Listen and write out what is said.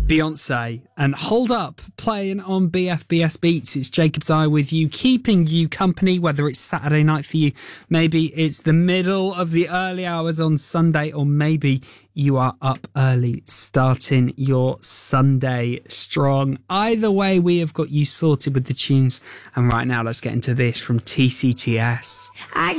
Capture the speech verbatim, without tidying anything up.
Beyonce and Hold Up playing on B F B S Beats. It's Jacob's Eye with you, keeping you company, whether it's Saturday night for you, maybe it's the middle of the early hours on Sunday, or maybe you are up early starting your Sunday strong. Either way, we have got you sorted with the tunes. And right now, let's get into this from T C T S. I